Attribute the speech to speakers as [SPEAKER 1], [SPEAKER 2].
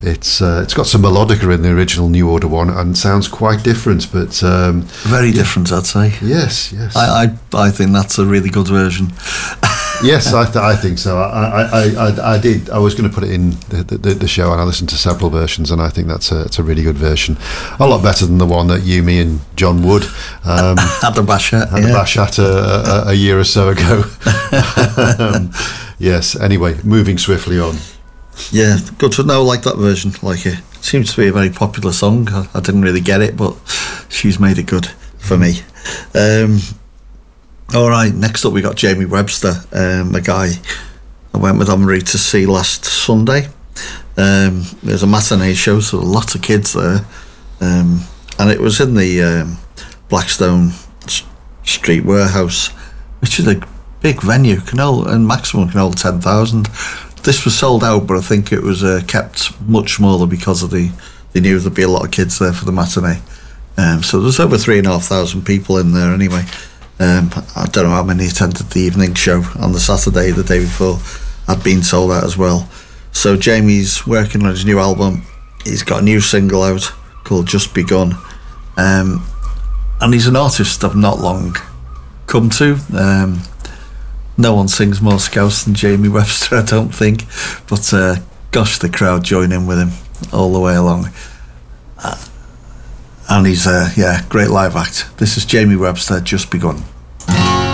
[SPEAKER 1] It's got some melodica in the original New Order one and sounds quite different, but
[SPEAKER 2] very different, I'd say.
[SPEAKER 1] Yes.
[SPEAKER 2] I think that's a really good version.
[SPEAKER 1] Yes, I think so. I did. I was going to put it in the show, and I listened to several versions, and I think it's a really good version. A lot better than the one that you, me, and John Wood
[SPEAKER 2] had a bash at
[SPEAKER 1] a year or so ago. Yes. Anyway, moving swiftly on.
[SPEAKER 2] Yeah, good to know. Like that version. Like it seems to be a very popular song. I didn't really get it, but she's made it good for me. All right, next up we got Jamie Webster, a guy I went with Anne-Marie to see last Sunday. There's a matinee show, so lots of kids there, and it was in the Blackstone Street Warehouse, which is a big venue, and maximum can hold 10,000. This was sold out, but I think it was kept much smaller because of they knew there'd be a lot of kids there for the matinee. So there's over 3,500 people in there anyway. I don't know how many attended the evening show on the Saturday, the day before, had been sold out as well. So Jamie's working on his new album. He's got a new single out called Just Begun. And he's an artist I've not long come to. No one sings more Scouse than Jamie Webster, I don't think. But gosh, the crowd join in with him all the way along. And he's, great live act. This is Jamie Webster, Just Begun.